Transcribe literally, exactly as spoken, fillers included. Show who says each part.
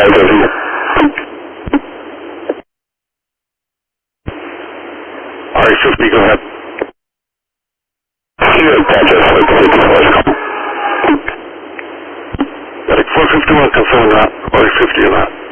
Speaker 1: five fifty. R A fifty, go ahead. You have Patches, like fifty-four. Got a four fifty-one, confirm that. R A fifty or not.